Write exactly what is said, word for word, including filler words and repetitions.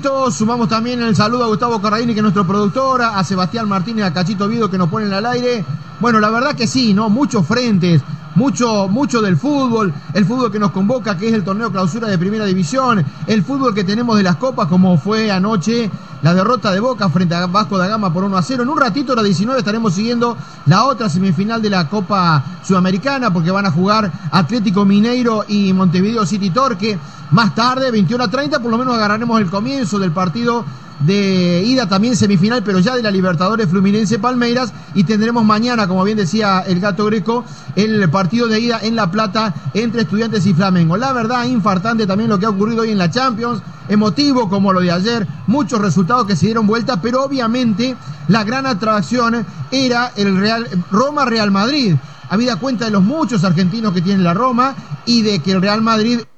Listo, sumamos también el saludo a Gustavo Corradini, que es nuestro productor, a Sebastián Martínez, a Cachito Vido, que nos ponen al aire. Bueno, la verdad que sí, ¿no? Muchos frentes, mucho, mucho del fútbol, el fútbol que nos convoca, que es el torneo clausura de Primera División, el fútbol que tenemos de las copas, como fue anoche la derrota de Boca frente a Vasco da Gama por uno a cero. En un ratito, a las diecinueve, estaremos siguiendo la otra semifinal de la Copa Sudamericana, porque van a jugar Atlético Mineiro y Montevideo City Torque. Más tarde, veintiuno a treinta, por lo menos agarraremos el comienzo del partido de ida, también semifinal, pero ya de la Libertadores Fluminense Palmeiras, y tendremos mañana, como bien decía el Gato Greco, el partido de ida en La Plata entre Estudiantes y Flamengo. La verdad, infartante también lo que ha ocurrido hoy en la Champions, emotivo como lo de ayer, muchos resultados que se dieron vuelta, pero obviamente la gran atracción era el Real Roma-Real Madrid, habida cuenta de los muchos argentinos que tiene la Roma y de que el Real Madrid